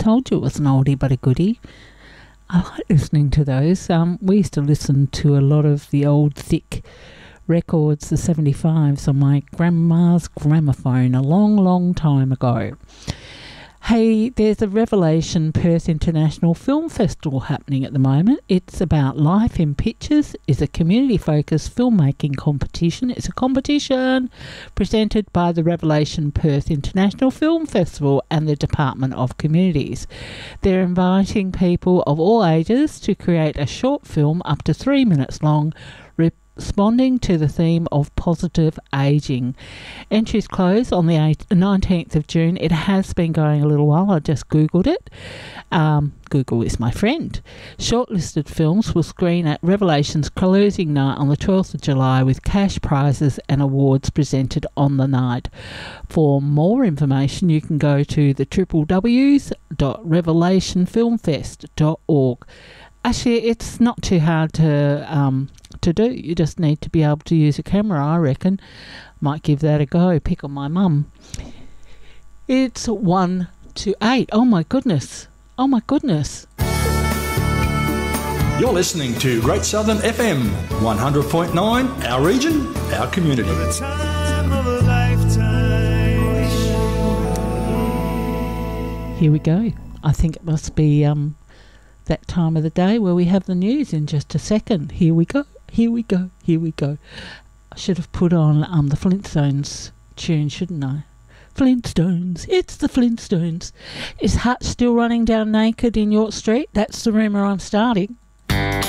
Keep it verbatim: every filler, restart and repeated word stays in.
Told you it was an oldie but a goodie. I like listening to those. Um, we used to listen to a lot of the old thick records, the seventy-fives, on my grandma's gramophone a long, long time ago. Hey, there's a Revelation Perth International Film Festival happening at the moment. It's about life in pictures. It's a community-focused filmmaking competition. It's a competition presented by the Revelation Perth International Film Festival and the Department of Communities. They're inviting people of all ages to create a short film up to three minutes long, responding to the theme of positive ageing. Entries close on the nineteenth of June. It has been going a little while. I just Googled it. Um, Google is my friend. Shortlisted films will screen at Revelation's closing night on the twelfth of July with cash prizes and awards presented on the night. For more information, you can go to the w w w dot revelation film fest dot org. Actually, it's not too hard to um, to do. You just need to be able to use a camera, I reckon. Might give that a go. Pick on my mum. It's one to eight. Oh, my goodness. Oh, my goodness. You're listening to Great Southern F M, one hundred point nine, our region, our community. For the time of a lifetime. Here we go. I think it must be... um. that time of the day where we have the news in just a second. Here we go, here we go, here we go. I should have put on um the Flintstones tune, shouldn't I? Flintstones, it's the Flintstones. Is Hutch still running down naked in York Street? That's the rumour I'm starting.